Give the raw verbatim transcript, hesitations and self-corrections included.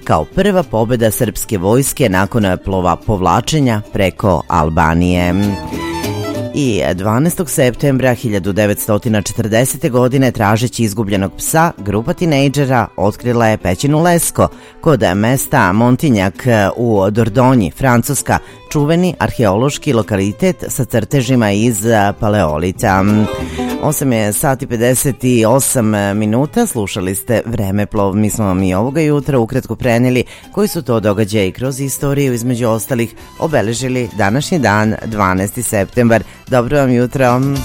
kao prva pobjeda srpske vojske nakon plova povlačenja preko Albanije. I dvanaestog septembra hiljadu devetsto četrdesete. godine, tražeći izgubljenog psa, grupa tinejdžera otkrila je pećinu Lesko kod mesta Montinjak u Dordonji, Francuska, čuveni arheološki lokalitet sa crtežima iz paleolita. osam je sati pedeset osam minuta, slušali ste Vremeplov. Mi smo vam i ovoga jutra ukratko prenijeli koji su to događaji kroz istoriju, između ostalih obeležili današnji dan, dvanaesti septembar. Dobro vam jutro.